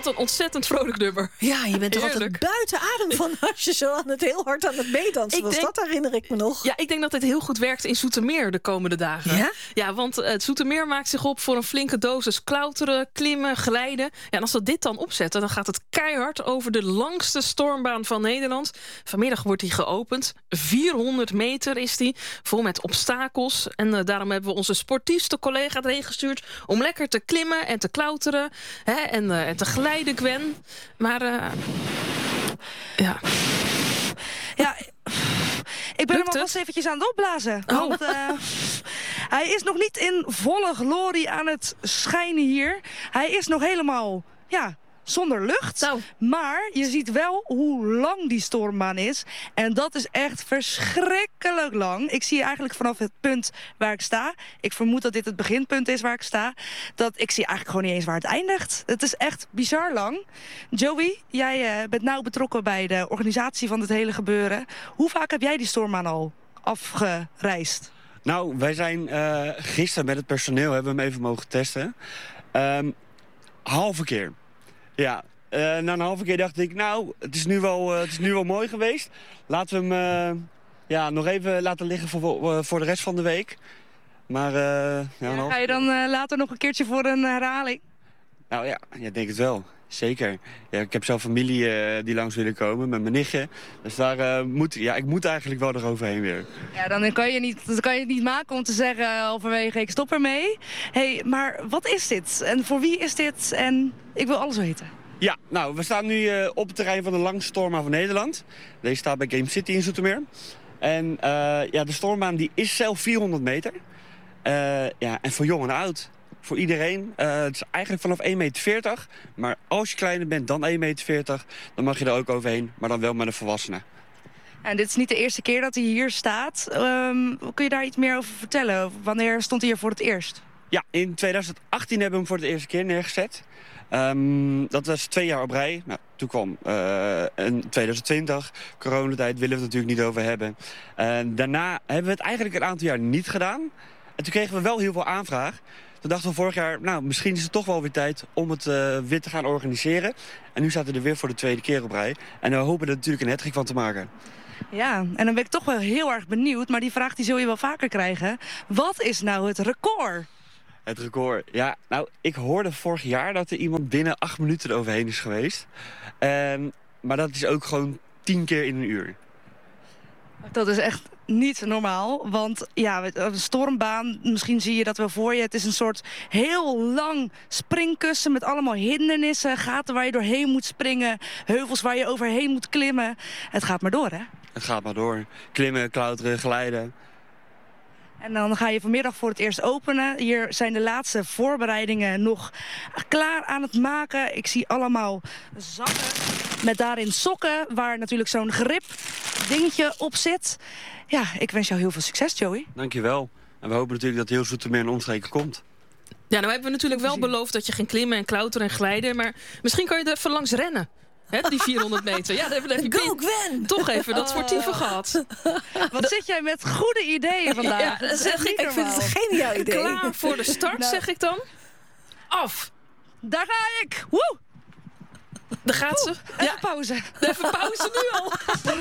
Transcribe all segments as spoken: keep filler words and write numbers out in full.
Wat een ontzettend vrolijk nummer. Ja, je bent er Heerlijk. altijd buiten adem van als je zo aan het heel hard aan het meedansen Ik was. denk- Dat herinner ik me nog. Ja, ik denk dat dit heel goed werkt in Zoetermeer de komende dagen. Ja? Ja, want uh, het Zoetermeer maakt zich op voor een flinke dosis klauteren, klimmen, glijden. Ja, en als we dit dan opzetten, dan gaat het keihard over de langste stormbaan van Nederland. Vanmiddag wordt die geopend. vierhonderd meter is die, vol met obstakels. En uh, daarom hebben we onze sportiefste collega erheen gestuurd om lekker te klimmen en te klauteren. Hè, en, uh, en te glijden, Gwen. Maar uh, ja... Ja, ik ben Lukt hem alvast het? eventjes aan het opblazen. Oh. Want uh, hij is nog niet in volle glorie aan het schijnen hier. Hij is nog helemaal, ja, zonder lucht. Nou. Maar je ziet wel hoe lang die stormbaan is. En dat is echt verschrikkelijk lang. Ik zie eigenlijk vanaf het punt waar ik sta. Ik vermoed dat dit het beginpunt is waar ik sta. Dat ik zie eigenlijk gewoon niet eens waar het eindigt. Het is echt bizar lang. Joey, jij uh, bent nauw betrokken bij de organisatie van dit hele gebeuren. Hoe vaak heb jij die stormbaan al afgereisd? Nou, wij zijn uh, gisteren met het personeel hebben we hem even mogen testen. Um, halve keer. Ja, uh, na een halve keer dacht ik, nou, het is nu wel, uh, het is nu wel mooi geweest. Laten we hem uh, ja, nog even laten liggen voor, uh, voor de rest van de week. Maar, uh, ja, een Ja, half... ga je dan uh, later nog een keertje voor een herhaling? Nou ja, ja, ik denk het wel. Zeker. Ja, ik heb zelf familie uh, die langs willen komen met mijn nichtje. Dus daar uh, moet, ja, ik moet eigenlijk wel eroverheen weer. Ja, dan kan je, niet, dan kan je het niet maken om te zeggen halverwege ik stop ermee. Hey, maar wat is dit? En voor wie is dit? En ik wil alles weten. Ja, nou, we staan nu uh, op het terrein van de langste stormbaan van Nederland. Deze staat bij Game City in Zoetermeer. En uh, ja, de stormbaan die is zelf vierhonderd meter. Uh, ja, en voor jong en oud. Voor iedereen. Uh, het is eigenlijk vanaf één meter veertig. Maar als je kleiner bent dan één meter veertig, dan mag je er ook overheen. Maar dan wel met een volwassene. En dit is niet de eerste keer dat hij hier staat. Um, kun je daar iets meer over vertellen? Wanneer stond hij hier voor het eerst? Ja, in tweeduizend achttien hebben we hem voor de eerste keer neergezet. Um, dat was twee jaar op rij. Nou, toen kwam uh, in tweeduizend twintig, coronatijd, willen we het natuurlijk niet over hebben. Uh, daarna hebben we het eigenlijk een aantal jaar niet gedaan. En toen kregen we wel heel veel aanvraag. Toen dachten we vorig jaar, nou, misschien is het toch wel weer tijd om het uh, weer te gaan organiseren. En nu staat hij er weer voor de tweede keer op rij. En we hopen er natuurlijk een hattrick van te maken. Ja, en dan ben ik toch wel heel erg benieuwd, maar die vraag die zul je wel vaker krijgen. Wat is nou het record? Het record, ja, nou, ik hoorde vorig jaar dat er iemand binnen acht minuten eroverheen is geweest. Um, maar dat is ook gewoon tien keer in een uur. Dat is echt niet normaal, want ja, een stormbaan, misschien zie je dat wel voor je. Het is een soort heel lang springkussen met allemaal hindernissen, gaten waar je doorheen moet springen, heuvels waar je overheen moet klimmen. Het gaat maar door, hè? Het gaat maar door. Klimmen, klauteren, glijden. En dan ga je vanmiddag voor het eerst openen. Hier zijn de laatste voorbereidingen nog klaar aan het maken. Ik zie allemaal zakken met daarin sokken, waar natuurlijk zo'n grip dingetje op zit. Ja, ik wens jou heel veel succes, Joey. Dankjewel. En we hopen natuurlijk dat heel Zoetermeer en omstreken komt. Ja, nou hebben we natuurlijk wel beloofd dat je ging klimmen en klauteren en glijden. Maar misschien kan je er even langs rennen. Hè, die vierhonderd meter. Ja, daar heb je Go, Gwen! toch even dat sportieve oh. gehad. Wat zit jij met goede ideeën vandaag? Ja, zeg ik, ik vind het een geniaal idee. Klaar voor de start, nou. zeg ik dan. Af. Daar ga ik. Woe! Daar gaat ze. Even ja. pauze. Even pauze nu al.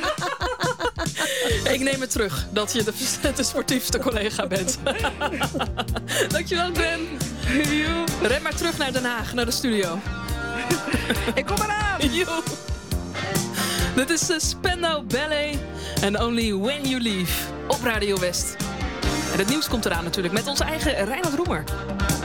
Ik neem het terug dat je de, de sportiefste collega bent. Dankjewel, Ben. Ren maar terug naar Den Haag, naar de studio. Ik kom eraan. Yo. Dit is de Spandau Ballet en Only When You Leave op Radio West. En het nieuws komt eraan natuurlijk met onze eigen Reinhard Roemer.